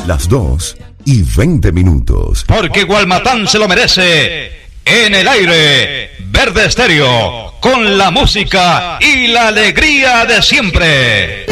Las 2:20. Porque Gualmatán se lo merece. En el aire, Verde Estéreo, con la música y la alegría de siempre.